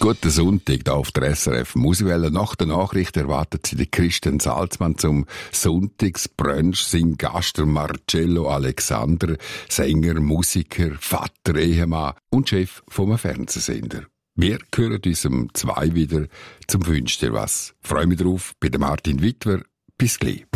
Guten Sonntag hier auf der SRF Musikwelle. Nach der Nachricht erwartet Sie den Christian Salzmann zum Sonntagsbrunch. Sein Gast Marcello Alexander, Sänger, Musiker, Vater, Ehemann und Chef vom Fernsehsender. Wir hören uns um 2 wieder zum Wünsch dir was. Freue mich drauf bei Martin Wittwer. Bis gleich.